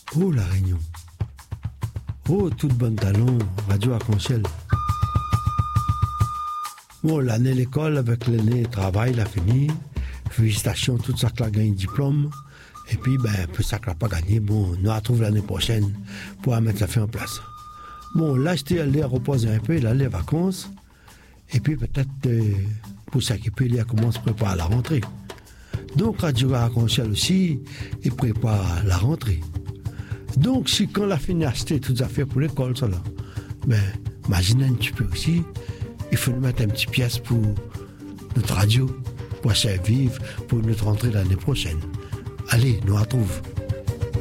Oh, La Réunion. Oh, toute bonne talon, Radio Arc-en-Ciel. Bon, l'année l'école avec l'année travail, l'a fini. Félicitations, tout ça qui a gagné diplôme. Et puis, peu ça qui n'a pas gagné, bon, nous retrouvons l'année prochaine pour mettre ça fait en place. Bon, là, j'étais allé reposer un peu, il allait vacances. Et puis, peut-être, pour s'occuper, il commence à préparer la rentrée. Donc, Radio Arc-en-Ciel aussi, il prépare la rentrée. Donc, si quand la fini acheter toutes les affaires pour l'école, ça là, imaginez un petit peu aussi, il faut nous mettre un petit pièce pour notre radio, pour servir, pour notre rentrée l'année prochaine. Allez, nous retrouvons.